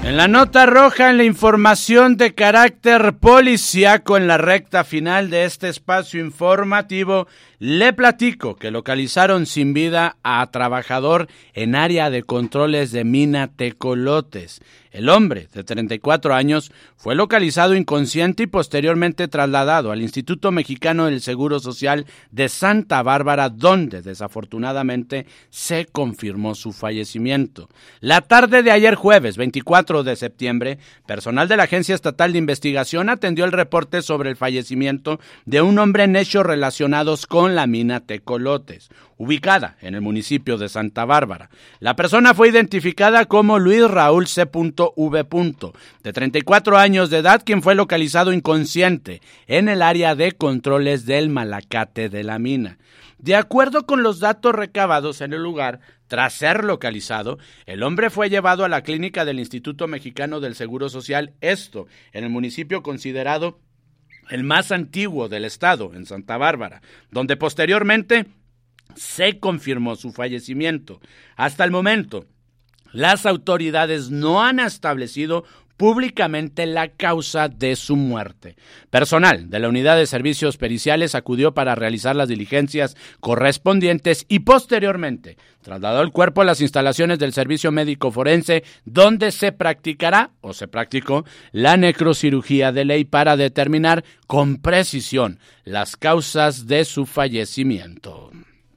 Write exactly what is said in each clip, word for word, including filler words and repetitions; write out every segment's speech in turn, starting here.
En la nota roja, en la información de carácter policiaco en la recta final de este espacio informativo, le platico que localizaron sin vida a trabajador en área de controles de mina Tecolotes. El hombre, de treinta y cuatro años, fue localizado inconsciente y posteriormente trasladado al Instituto Mexicano del Seguro Social de Santa Bárbara, donde desafortunadamente se confirmó su fallecimiento. La tarde de ayer jueves, veinticuatro de septiembre, personal de la Agencia Estatal de Investigación atendió el reporte sobre el fallecimiento de un hombre en hechos relacionados con la mina Tecolotes, ubicada en el municipio de Santa Bárbara. La persona fue identificada como Luis Raúl C. V., de treinta y cuatro años de edad, quien fue localizado inconsciente en el área de controles del Malacate de la mina. De acuerdo con los datos recabados en el lugar, tras ser localizado, el hombre fue llevado a la clínica del Instituto Mexicano del Seguro Social, esto en el municipio considerado el más antiguo del estado, en Santa Bárbara, donde posteriormente se confirmó su fallecimiento. Hasta el momento, las autoridades no han establecido públicamente la causa de su muerte. Personal de la Unidad de Servicios Periciales acudió para realizar las diligencias correspondientes y posteriormente trasladó el cuerpo a las instalaciones del Servicio Médico Forense, donde se practicará o se practicó la necrocirugía de ley para determinar con precisión las causas de su fallecimiento.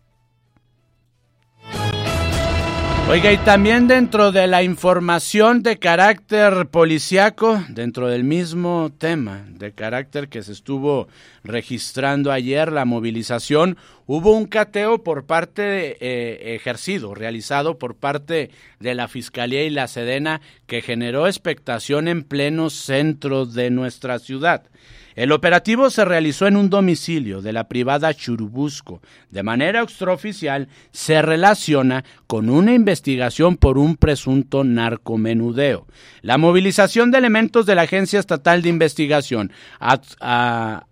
Oiga, y también dentro de la información de carácter policiaco, dentro del mismo tema de carácter que se estuvo registrando ayer, la movilización, hubo un cateo por parte eh, ejercido, realizado por parte de la Fiscalía y la Sedena, que generó expectación en pleno centro de nuestra ciudad. El operativo se realizó en un domicilio de la privada Churubusco. De manera extraoficial, se relaciona con una investigación por un presunto narcomenudeo. La movilización de elementos de la Agencia Estatal de Investigación a, a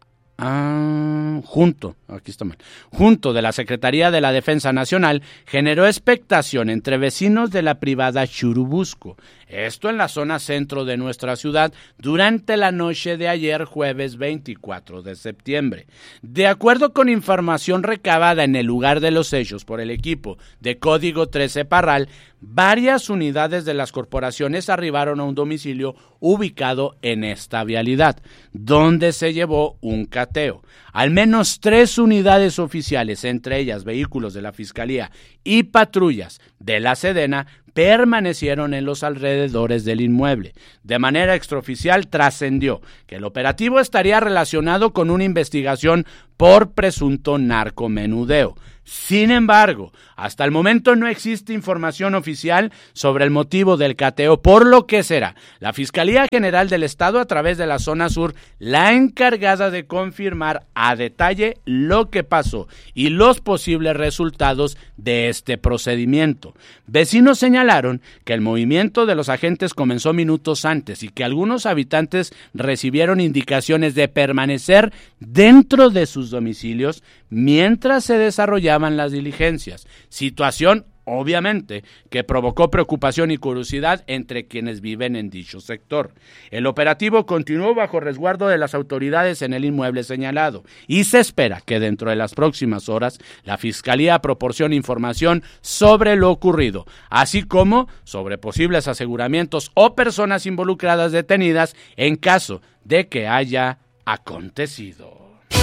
Ah, junto, aquí está mal, junto de la Secretaría de la Defensa Nacional, generó expectación entre vecinos de la privada Churubusco. Esto en la zona centro de nuestra ciudad durante la noche de ayer, jueves veinticuatro de septiembre. De acuerdo con información recabada en el lugar de los hechos por el equipo de Código trece Parral, varias unidades de las corporaciones arribaron a un domicilio ubicado en esta vialidad, donde se llevó un cateo. Al menos tres unidades oficiales, entre ellas vehículos de la Fiscalía y patrullas de la Sedena, permanecieron en los alrededores del inmueble. De manera extraoficial trascendió que el operativo estaría relacionado con una investigación por presunto narcomenudeo. Sin embargo, hasta el momento no existe información oficial sobre el motivo del cateo, por lo que será la Fiscalía General del Estado, a través de la zona sur, la encargada de confirmar a detalle lo que pasó y los posibles resultados de este procedimiento. Vecinos señalaron que el movimiento de los agentes comenzó minutos antes y que algunos habitantes recibieron indicaciones de permanecer dentro de sus domicilios mientras se desarrollaban las diligencias, situación obviamente que provocó preocupación y curiosidad entre quienes viven en dicho sector. El operativo continuó bajo resguardo de las autoridades en el inmueble señalado y se espera que dentro de las próximas horas la Fiscalía proporcione información sobre lo ocurrido, así como sobre posibles aseguramientos o personas involucradas detenidas en caso de que haya acontecido.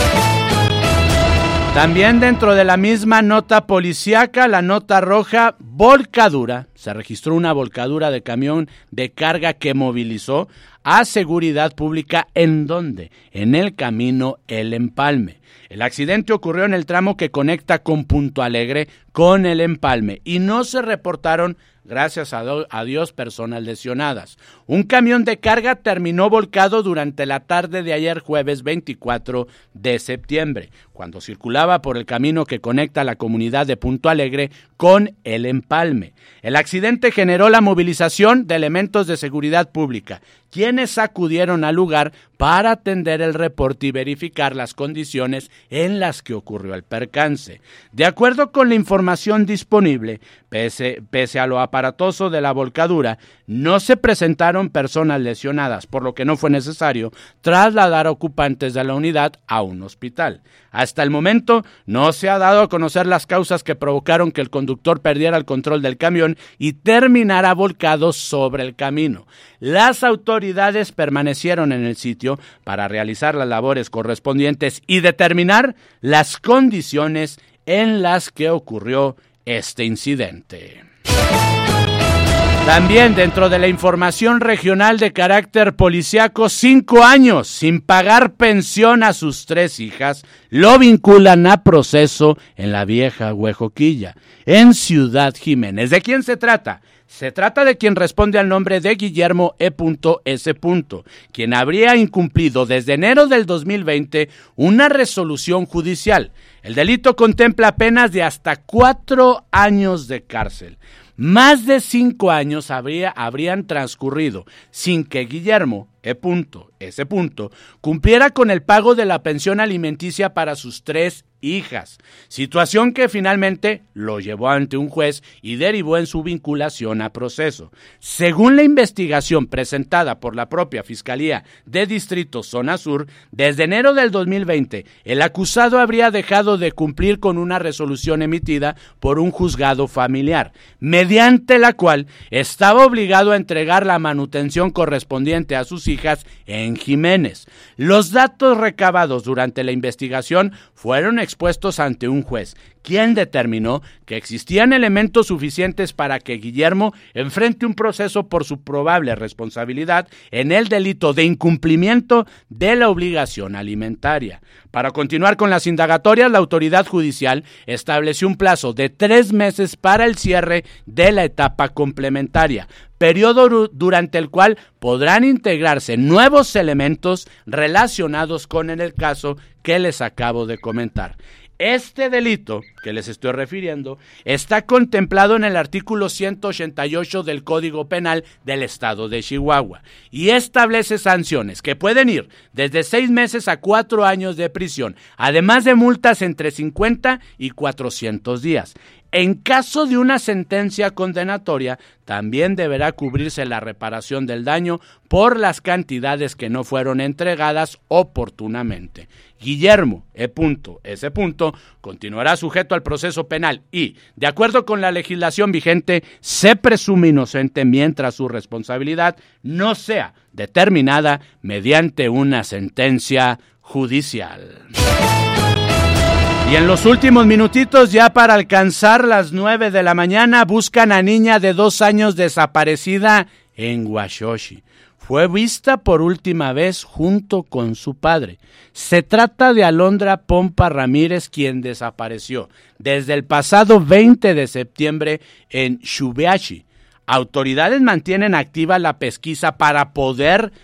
También dentro de la misma nota policíaca, la nota roja, volcadura, se registró una volcadura de camión de carga que movilizó a seguridad pública. ¿En dónde? En el camino El Empalme. El accidente ocurrió en el tramo que conecta con Punto Alegre con El Empalme y no se reportaron, gracias a, do- a Dios, personas lesionadas. Un camión de carga terminó volcado durante la tarde de ayer, jueves veinticuatro de septiembre, cuando circulaba por el camino que conecta la comunidad de Punto Alegre con El Empalme. El accidente generó la movilización de elementos de seguridad pública, quienes acudieron al lugar para atender el reporte y verificar las condiciones en las que ocurrió el percance. De acuerdo con la información disponible, pese, pese a lo aparatoso de la volcadura, no se presentaron personas lesionadas, por lo que no fue necesario trasladar a ocupantes de la unidad a un hospital. Hasta el momento no se ha dado a conocer las causas que provocaron que el conductor perdiera el control del camión y terminara volcado sobre el camino. Las autoridades permanecieron en el sitio para realizar las labores correspondientes y determinar las condiciones en las que ocurrió este incidente. También dentro de la información regional de carácter policiaco, cinco años sin pagar pensión a sus tres hijas lo vinculan a proceso en la vieja Huejoquilla, en Ciudad Jiménez. ¿De quién se trata? Se trata de quien responde al nombre de Guillermo E S., quien habría incumplido desde enero del dos mil veinte una resolución judicial. El delito contempla penas de hasta cuatro años de cárcel. Más de cinco años habría, habrían transcurrido sin que Guillermo E S. cumpliera con el pago de la pensión alimenticia para sus tres hijas, situación que finalmente lo llevó ante un juez y derivó en su vinculación a proceso. Según la investigación presentada por la propia Fiscalía de Distrito Zona Sur, desde enero del dos mil veinte, el acusado habría dejado de cumplir con una resolución emitida por un juzgado familiar, mediante la cual estaba obligado a entregar la manutención correspondiente a sus hijas en Jiménez. Los datos recabados durante la investigación fueron expuestos ante un juez, quien determinó que existían elementos suficientes para que Guillermo enfrente un proceso por su probable responsabilidad en el delito de incumplimiento de la obligación alimentaria. Para continuar con las indagatorias, la autoridad judicial estableció un plazo de tres meses para el cierre de la etapa complementaria, periodo durante el cual podrán integrarse nuevos elementos relacionados con el caso que les acabo de comentar. Este delito que les estoy refiriendo está contemplado en el artículo ciento ochenta y ocho del Código Penal del Estado de Chihuahua y establece sanciones que pueden ir desde seis meses a cuatro años de prisión, además de multas entre cincuenta y cuatrocientos días. En caso de una sentencia condenatoria, también deberá cubrirse la reparación del daño por las cantidades que no fueron entregadas oportunamente. Guillermo E S. continuará sujeto al proceso penal y, de acuerdo con la legislación vigente, se presume inocente mientras su responsabilidad no sea determinada mediante una sentencia judicial. Y en los últimos minutitos, ya para alcanzar las nueve de la mañana, buscan a niña de dos años desaparecida en Huachochi. Fue vista por última vez junto con su padre. Se trata de Alondra Pompa Ramírez, quien desapareció desde el pasado veinte de septiembre en Xubeachi. Autoridades mantienen activa la pesquisa para poder